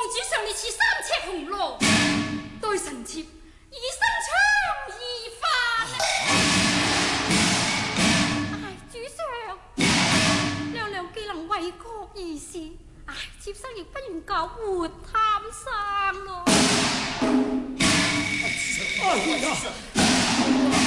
主上列似3尺紅羅，待臣妾以身槍而犯。主上，娘娘既能為國而事，妾身亦不願搞活貪生咯。 哎呀！